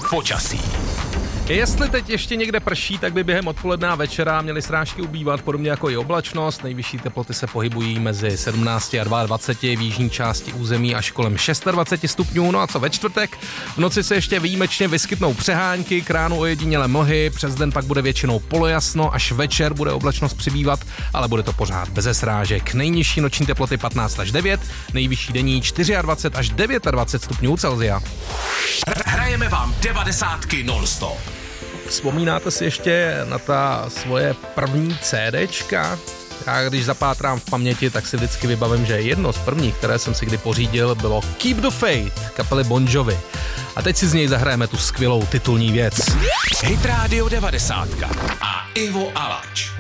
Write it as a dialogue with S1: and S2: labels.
S1: počasí.
S2: Jestli teď ještě někde prší, tak by během odpoledne a večera měly srážky ubývat, podobně jako i oblačnost. Nejvyšší teploty se pohybují mezi 17 a 22 v jižní části území až kolem 26 stupňů. No a co ve čtvrtek? V noci se ještě výjimečně vyskytnou přehánky, k ránu ojedinělé mlhy, přes den pak bude většinou polojasno, až večer bude oblačnost přibývat, ale bude to pořád beze srážek. Nejnižší noční teploty 15 až 9, nejvyšší denní 24 až 29 stupňů Celsia.
S1: Hrajeme vám 90 non-stop.
S2: Vzpomínáte si ještě na ta svoje první CDčka? Já když zapátrám v paměti, tak si vždycky vybavím, že jedno z prvních, které jsem si kdy pořídil, bylo Keep the Faith kapely Bon Jovi. A teď si z něj zahrajeme tu skvělou titulní věc.
S1: Hit Radio 90 a Ivo Alač.